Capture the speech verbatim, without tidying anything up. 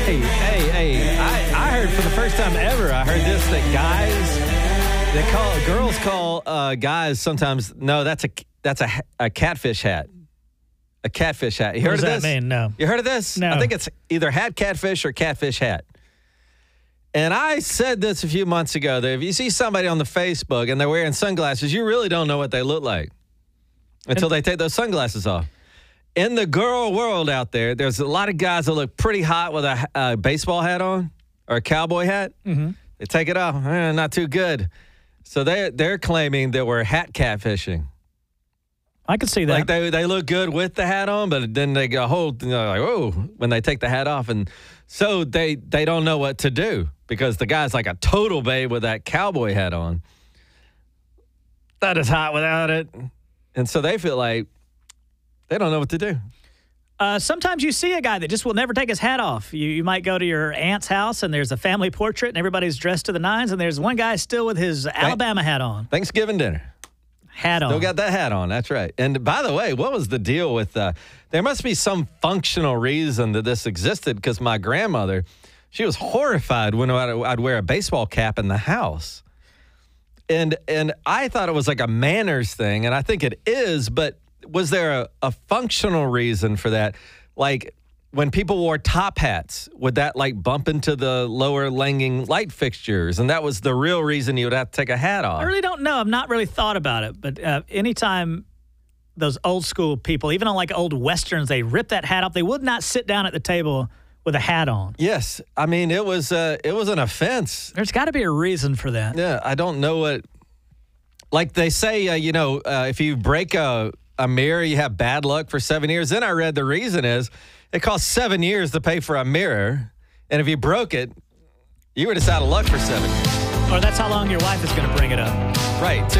Hey, hey, hey, I, I heard for the first time ever, I heard this, that guys, they call, girls call uh, guys sometimes, no, that's a, that's a, a catfish hat. A catfish hat. You What heard does of that this? mean? No. You heard of this? No. I think it's either hat catfish or catfish hat. And I said this a few months ago, that if you see somebody on the Facebook and they're wearing sunglasses, you really don't know what they look like until they take those sunglasses off. In the girl world out there, there's a lot of guys that look pretty hot with a, a baseball hat on or a cowboy hat. Mm-hmm. They take it off. Eh, not too good. So they, they're claiming that we're hat catfishing. I could see that. Like they they look good with the hat on, but then they go whole you know, like oh when they take the hat off, and so they they don't know what to do because the guy's like a total babe with that cowboy hat on. That is hot without it, and so they feel like they don't know what to do. Uh, sometimes you see a guy that just will never take his hat off. You, you might go to your aunt's house and there's a family portrait and everybody's dressed to the nines, and there's one guy still with his Alabama hat on. Thanksgiving dinner. Hat on. Still got that hat on. That's right. And by the way, what was the deal with uh, there must be some functional reason that this existed because my grandmother, she was horrified when I'd, I'd wear a baseball cap in the house. And and I thought it was like a manners thing, and I think it is, but was there a, a functional reason for that? Like when people wore top hats, would that like bump into the lower langing light fixtures? And that was the real reason you would have to take a hat off. I really don't know. I've not really thought about it. But uh, anytime those old school people, even on like old Westerns, they rip that hat off, they would not sit down at the table with a hat on. Yes. I mean, it was uh, it was an offense. There's got to be a reason for that. Yeah, I don't know what. Like they say, uh, you know, uh, if you break a, a mirror, you have bad luck for seven years. Then I read the reason is it costs seven years to pay for a mirror. And if you broke it, you were just out of luck for seven years. Or that's how long your wife is going to bring it up. Right, too.